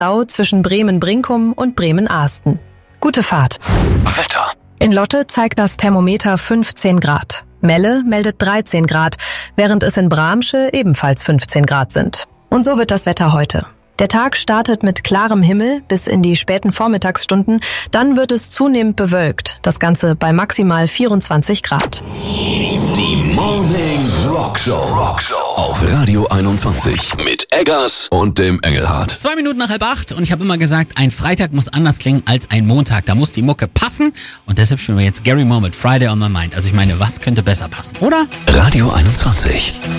Stau zwischen Bremen-Brinkum und Bremen-Ahsten. Gute Fahrt. Wetter. In Lotte zeigt das Thermometer 15 Grad. Melle meldet 13 Grad, während es in Bramsche ebenfalls 15 Grad sind. Und so wird das Wetter heute. Der Tag startet mit klarem Himmel bis in die späten Vormittagsstunden, dann wird es zunehmend bewölkt, das Ganze bei maximal 24 Grad. Die Morning Rockshow auf Radio 21 mit Eggers und dem Engelhardt. 2 Minuten nach 7:30 und ich habe immer gesagt, ein Freitag muss anders klingen als ein Montag. Da muss die Mucke passen und deshalb spielen wir jetzt Gary Moore mit Friday on My Mind. Also ich meine, was könnte besser passen, oder? Radio 21.